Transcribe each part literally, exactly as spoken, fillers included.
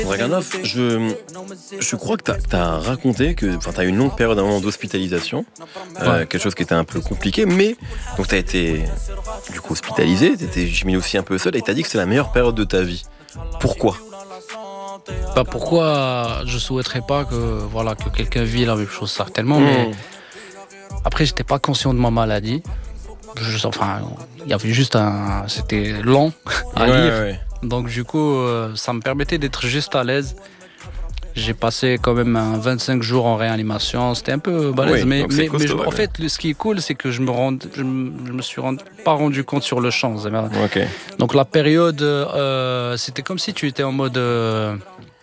Draganov, je, je crois que tu as raconté que tu as eu une longue période un moment d'hospitalisation, euh, ouais. quelque chose qui était un peu compliqué, mais donc tu as été du coup hospitalisé, tu étais j'imagine aussi un peu seul et tu as dit que c'est la meilleure période de ta vie. Pourquoi ? Bah pourquoi je souhaiterais pas que, voilà, que quelqu'un vit la même chose, certainement, mmh. mais après j'étais pas conscient de ma maladie. Je, enfin, il y avait juste un... C'était lent à ouais, lire. Ouais. Donc du coup, euh, ça me permettait d'être juste à l'aise. J'ai passé quand même un vingt-cinq jours en réanimation. C'était un peu balèze. Oui, mais mais, costaud, mais je, ouais, en fait, ce qui est cool, c'est que je me, rend, je me, je me suis rend, pas rendu compte sur le champ. Okay. Donc la période, euh, c'était comme si tu étais en mode... Euh,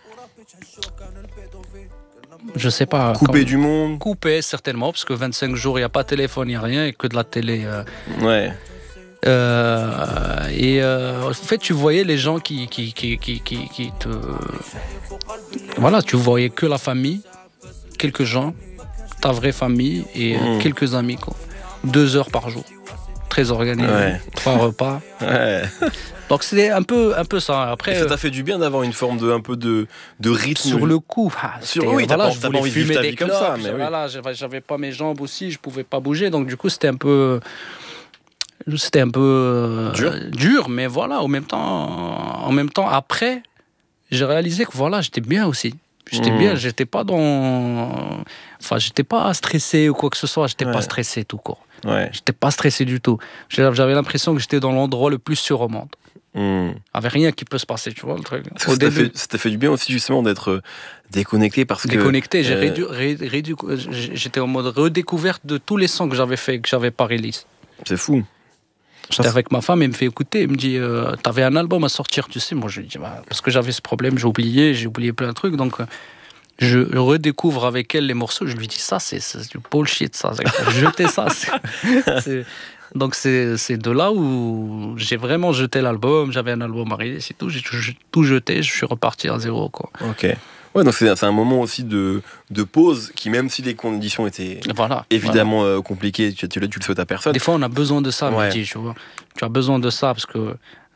je sais pas. Coupé du monde. Coupé, certainement, parce que vingt-cinq jours, il n'y a pas de téléphone, il n'y a rien, et que de la télé. Euh, ouais. Euh, et euh, en fait, tu voyais les gens qui, qui, qui, qui, qui, qui te. Voilà, tu voyais que la famille, quelques gens, ta vraie famille et mmh. quelques amis, quoi. Deux heures par jour. Très organisé. Ouais. Trois repas. Ouais. Donc c'était un peu, un peu ça. Après, et ça t'a fait du bien d'avoir une forme de, un peu de, de rythme. Sur le coup. Ah, sur, oui, voilà, t'as, je t'as pas envie de vivre ta vie comme ça. Mais voilà, oui. j'avais, j'avais pas mes jambes aussi, je pouvais pas bouger. Donc du coup, c'était un peu... C'était un peu euh, dur. dur, mais voilà, en même temps, en même temps, après, j'ai réalisé que voilà, j'étais bien aussi. J'étais mmh. bien, j'étais pas dans... Enfin, j'étais pas stressé ou quoi que ce soit, j'étais ouais. pas stressé tout court. Ouais. J'étais pas stressé du tout. J'avais l'impression que j'étais dans l'endroit le plus sûr au monde. Mmh. Avec rien qui peut se passer, tu vois, le truc. Ça, ça, t'a fait, ça t'a fait du bien aussi, justement, d'être déconnecté parce que... Déconnecté, j'ai euh... rédu, rédu, rédu, j'étais en mode redécouverte de tous les sons que j'avais fait et que j'avais pas release. C'est fou. J'étais avec ma femme, elle me fait écouter, elle me dit euh, t'avais un album à sortir, tu sais. Moi je lui dis bah, parce que j'avais ce problème, j'ai oublié, j'ai oublié plein de trucs, donc euh, je redécouvre avec elle les morceaux. Je lui dis ça, c'est, c'est du bullshit, ça. Jeter ça. C'est, c'est... Donc c'est, c'est de là où j'ai vraiment jeté l'album. J'avais un album à réaliser, c'est tout. J'ai tout jeté, je suis reparti à zéro, quoi. Ok. Ouais, donc c'est, c'est un moment aussi de, de pause qui, même si les conditions étaient voilà, évidemment voilà. Euh, compliquées, tu, tu, tu le souhaites à personne. Des fois, on a besoin de ça, ouais. me dis, tu vois. Tu as besoin de ça parce que.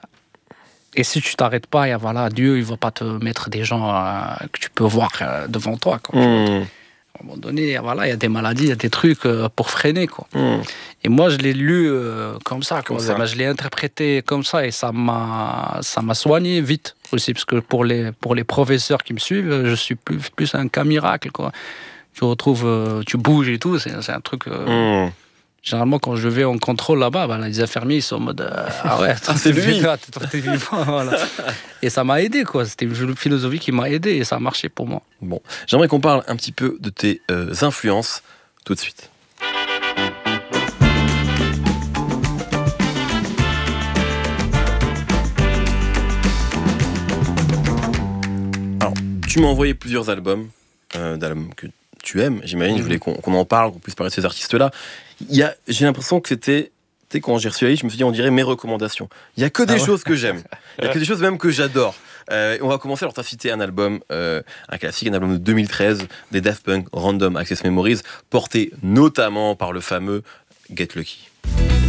Et si tu t'arrêtes pas, et voilà, Dieu, il va pas te mettre des gens euh, que tu peux voir euh, devant toi, quoi. Mmh. À un moment donné, voilà, il y a des maladies, il y a des trucs euh, pour freiner, quoi. Mmh. Et moi, je l'ai lu euh, comme ça, comme quoi. ça. Ben, je l'ai interprété comme ça et ça m'a, ça m'a soigné vite aussi, parce que pour les, pour les professeurs qui me suivent, je suis plus, plus un cas miracle, quoi. Tu retrouves, euh, tu bouges et tout, c'est, c'est un truc... Euh, mmh. Généralement, quand je vais en contrôle là-bas, ben, les infirmiers ils sont en mode euh, ah ouais, ah, c'est lui. T'es vivant, voilà. Et ça m'a aidé, quoi. C'était une philosophie qui m'a aidé et ça a marché pour moi. Bon, j'aimerais qu'on parle un petit peu de tes euh, influences tout de suite. Alors, tu m'as envoyé plusieurs albums, euh, d'albums que tu aimes, j'imagine. Mmh. Je voulais qu'on, qu'on en parle, qu'on puisse parler de ces artistes-là. Il y a, j'ai l'impression que c'était, tu sais, quand j'ai reçu la liste, je me suis dit, on dirait mes recommandations. Il y a que des ah ouais. choses que j'aime. Il y a que des choses même que j'adore. Euh, on va commencer. Alors, tu as cité un album, euh, un classique, un album de deux mille treize, des Daft Punk, Random Access Memories, porté notamment par le fameux Get Lucky.